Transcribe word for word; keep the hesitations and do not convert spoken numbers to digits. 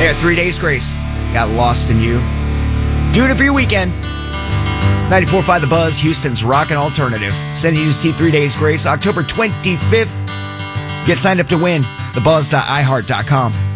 Hey, at Three Days Grace, got lost in you. Doing it for your weekend. ninety-four point five The Buzz, Houston's rockin' alternative. Sending you to see Three Days Grace October twenty-fifth. Get signed up to win. the buzz dot i heart dot com.